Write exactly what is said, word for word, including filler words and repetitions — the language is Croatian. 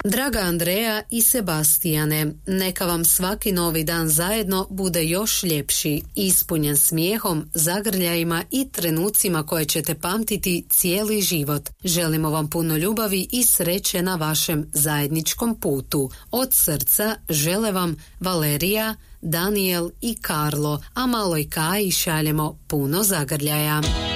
Draga Andreja i Sebastijane, neka vam svaki novi dan zajedno bude još ljepši, ispunjen smijehom, zagrljajima i trenucima koje ćete pamtiti cijeli život. Želimo vam puno ljubavi i sreće na vašem zajedničkom putu. Od srca žele vam Valerija, Daniel i Karlo, a maloj Kaji šaljemo puno zagrljaja.